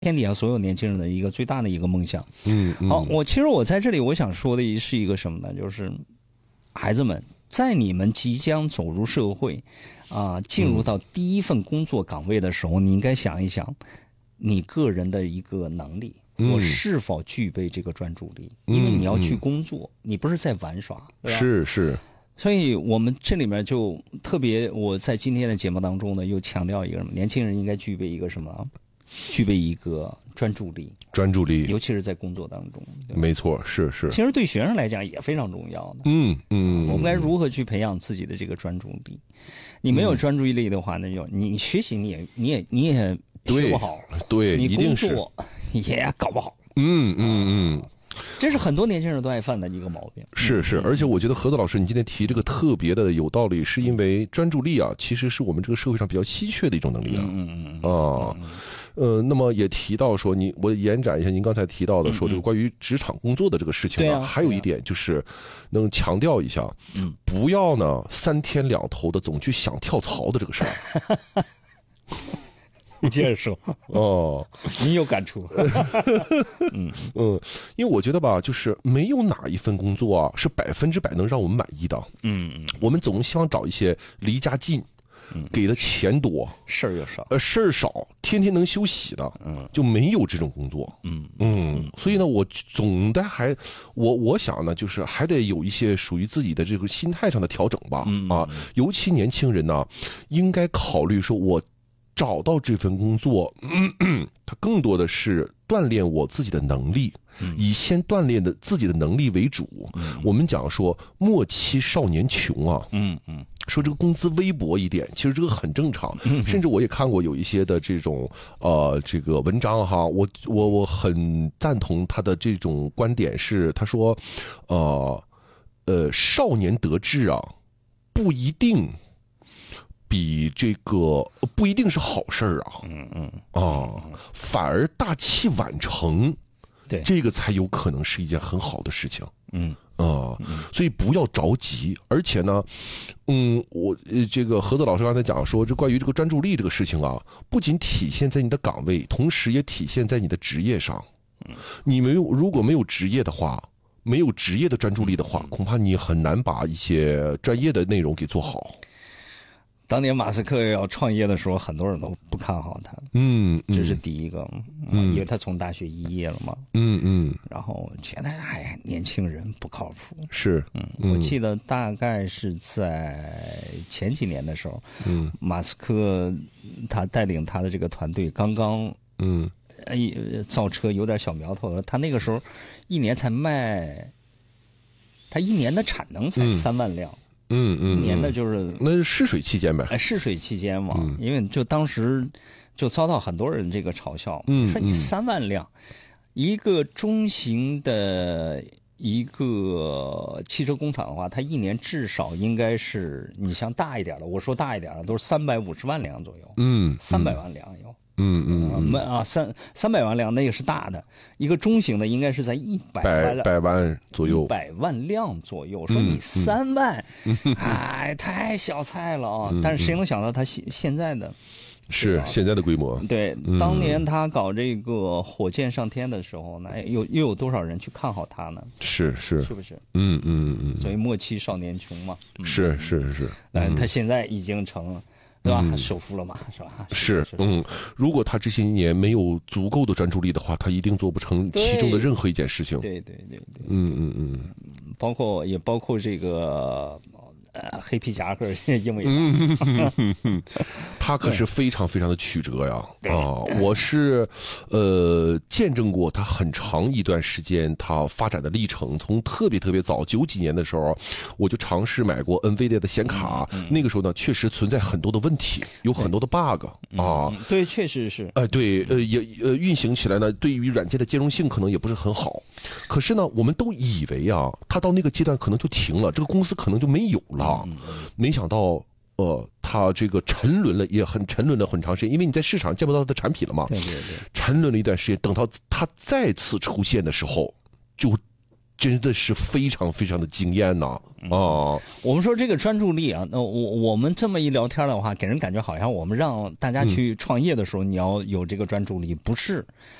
天底下所有年轻人的一个最大的一个梦想。好，其实我在这里我想说的是一个什么呢？就是孩子们，在你们即将走入社会，进入到第一份工作岗位的时候，你应该想一想你个人的一个能力，我是否具备这个专注力？因为你要去工作，你不是在玩耍，对吧？ 是。 所以我们这里面就特别，我在今天的节目当中呢，又强调一个什么？年轻人应该具备一个什么？具备一个专注力，尤其是在工作当中。 没错，是。 其实对学生来讲也非常重要的。我们该如何去培养自己的这个专注力？你没有专注力的话，那就你学习你也学不好， 对， 你工作也搞不好。这是很多年轻人都爱犯的一个毛病。 是，而且我觉得何子老师，你今天提这个特别的有道理，是因为专注力其实是我们这个社会上比较稀缺的一种能力那么也提到说，我延展一下您刚才提到的说这个关于职场工作的这个事情还有一点就是能强调一下，不要呢3天2头的总去想跳槽的这个事儿。 你接着说你有感触。 因为我觉得吧，就是没有哪一份工作是100%能让我们满意的。我们总希望找一些离家近，给的钱多， 事儿又少， 事儿少，天天能休息的，就没有这种工作。所以呢，我总的我想呢，就是还得有一些属于自己的这个心态上的调整吧。尤其年轻人呢，应该考虑说，我找到这份工作，它更多的是锻炼我自己的能力，以先锻炼的自己的能力为主。我们讲说莫欺少年穷说这个工资微薄一点，其实这个很正常。甚至我也看过有一些的这种这个文章我很赞同他的这种观点，是他说少年得志不一定比这个不一定是好事儿反而大器晚成，对，这个才有可能是一件很好的事情。所以不要着急，而且呢，我这个何子老师刚才讲说，这关于这个专注力这个事情不仅体现在你的岗位，同时也体现在你的职业上。你如果没有职业的话，没有职业的专注力的话，恐怕你很难把一些专业的内容给做好。 当年马斯克要创业的时候，很多人都不看好他。这是第一个，因为他从大学肄业了嘛。然后觉得年轻人不靠谱。 是， 我记得大概是在前几年的时候，马斯克他带领他的这个团队刚刚造车有点小苗头了。他那个时候一年才卖，他一年的产能才3万辆。一年的就是那是试水期间呗， 试水期间嘛，因为就当时就遭到很多人这个嘲笑，说你3万辆，一个中型的一个汽车工厂的话，它一年至少应该是你像大一点的，我说大一点的都是350万辆左右，300万辆有。300万辆那个是大的，一个中型的应该是在100 万左右 ，100万辆左右。说你3万，太小菜了但是谁能想到他现在的是现在的规模？ 对，当年他搞这个火箭上天的时候呢，又有多少人去看好他呢？是不是？所以莫欺少年穷嘛。 是。 他现在已经成了。对吧？首富了嘛，是吧？ 是，如果他这些年没有足够的专注力的话，他一定做不成其中的任何一件事情。 对，包括这个黑皮夹克，因为他可是非常非常的曲折呀！我是见证过他很长一段时间他发展的历程，从特别早90几年的时候，我就尝试买过 NVIDIA 的显卡，那个时候呢确实存在很多的问题，有很多的 bug 对，确实是。 对，也运行起来呢，对于软件的兼容性可能也不是很好。可是呢，我们都以为他到那个阶段可能就停了，这个公司可能就没有了。没想到他这个沉沦了很长时间，因为你在市场见不到他的产品了嘛。对，沉沦了一段时间，等到他再次出现的时候，就真的是非常非常的惊艳呐！ 我们说这个专注力啊，那我们这么一聊天的话，给人感觉好像我们让大家去创业的时候，你要有这个专注力，不是？